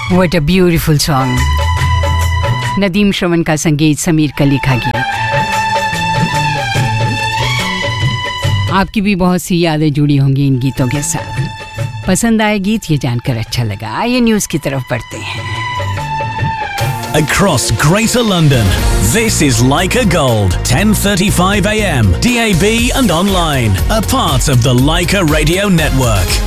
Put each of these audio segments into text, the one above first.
What a beautiful song. Nadeem Shravan का संगीत, समीर का लिखा गीत. आपकी भी बहुत सी यादें जुड़ी होंगी इन गीतों के साथ. पसंद आए गीत, ये जानकर अच्छा लगा. आइए न्यूज़ की तरफ बढ़ते हैं. Across Greater London, this is Leica Gold, 10:35 a.m. DAB and online, a part of the Leica Radio Network.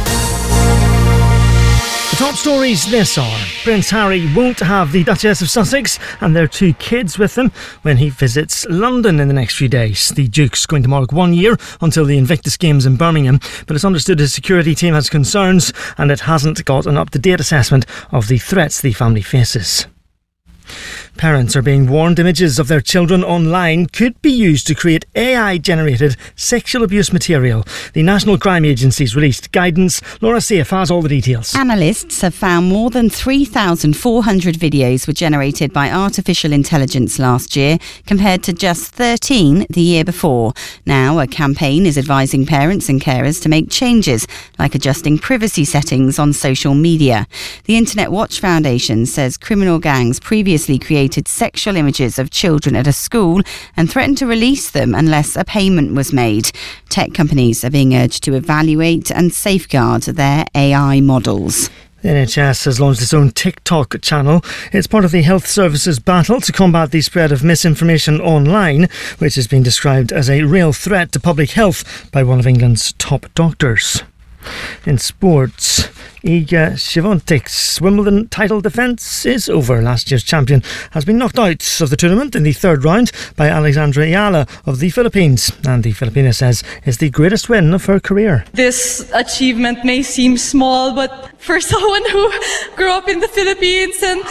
The top stories this hour. Prince Harry won't have the Duchess of Sussex and their 2 kids with him when he visits London in the next few days. The Duke's going to mark 1 year until the Invictus Games in Birmingham, but it's understood his security team has concerns and it hasn't got an up-to-date assessment of the threats the family faces. Parents are being warned images of their children online could be used to create AI-generated sexual abuse material. The National Crime Agency's released guidance. Laura Safe has all the details. Analysts have found more than 3,400 videos were generated by artificial intelligence last year, compared to just 13 the year before. Now, a campaign is advising parents and carers to make changes, like adjusting privacy settings on social media. The Internet Watch Foundation says criminal gangs previously created sexual images of children at a school and threatened to release them unless a payment was made. Tech companies are being urged to evaluate and safeguard their AI models. The NHS has launched its own TikTok channel. It's part of the Health Service's battle to combat the spread of misinformation online, which has been described as a real threat to public health by one of England's top doctors. In sports, Iga Swiatek's Wimbledon title defence is over. Last year's champion has been knocked out of the tournament in the third round by Alexandra Ayala of the Philippines, and the Filipina says it's the greatest win of her career. This achievement may seem small, but for someone who grew up in the Philippines, and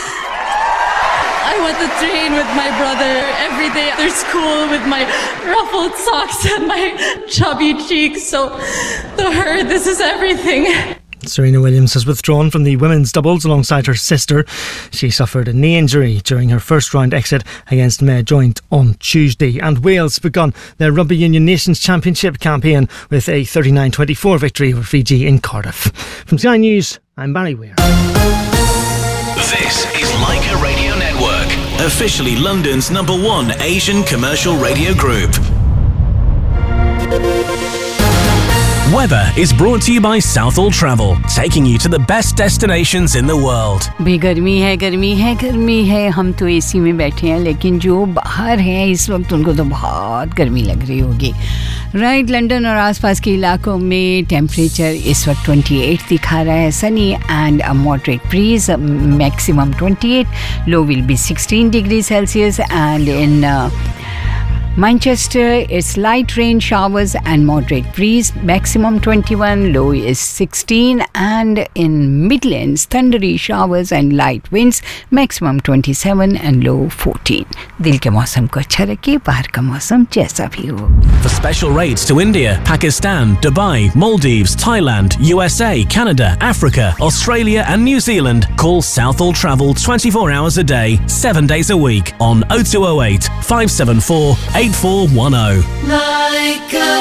I want to train with my brother every day after school with my ruffled socks and my chubby cheeks. So to her, this is everything. Serena Williams has withdrawn from the women's doubles alongside her sister. She suffered a knee injury during her first round exit against Mae Joint on Tuesday. And Wales begun their Rugby Union Nations Championship campaign with a 39-24 victory over Fiji in Cardiff. From Sky News, I'm Barry Weir. This is Leica Radio Network, officially London's #1 Asian commercial radio group. Weather is brought to you by Southall Travel, taking you to the best destinations in the world. भी गर्मी है. हम तो AC में बैठे हैं, लेकिन जो बाहर हैं इस वक्त उनको तो बहुत गर्मी लग रही होगी. राइट, लंदन और आसपास के इलाकों में टेम्परेचर इस वक्त 28 दिखा रहा है. Sunny and a moderate bridge, maximum 28, low will be 16 degree Celsius. And in Manchester, it's light rain showers and moderate breeze, maximum 21, low is 16. And in Midlands, thundery showers and light winds, maximum 27 and low 14. दिल के मौसम को अच्छा रखिए, बाहर का मौसम जैसा भी हो. For special rates to India, Pakistan, Dubai, Maldives, Thailand, USA, Canada, Africa, Australia and New Zealand, call Southall Travel 24 hours a day, 7 days a week on 0208 574 8410. Leica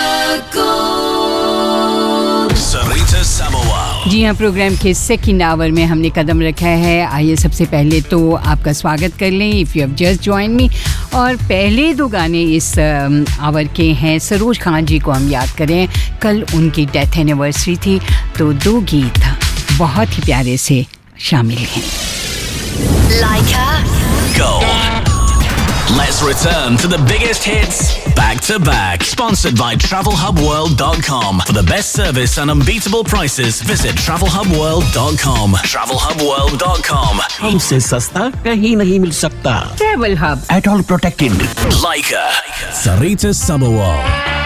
Gold. Sarita Sabawal. जी हाँ, प्रोग्राम के second hour में हमने कदम रखा है. आइए सबसे पहले तो आपका स्वागत कर लें, if you have just join me. और पहले 2 गाने इस आवर के हैं. सरोज खान जी को हम याद करें, कल उनकी डेथ एनिवर्सरी थी, तो 2 गीत बहुत ही प्यारे से शामिल हैं. Leica Gold. Let's return to the biggest hits back to back. Sponsored by TravelHubWorld.com. For the best service and unbeatable prices, visit TravelHubWorld.com. TravelHubWorld.com. हमसे सस्ता कहीं नहीं मिल सकता. Travel hub, At all protected. Leica. Sarita Sabawal.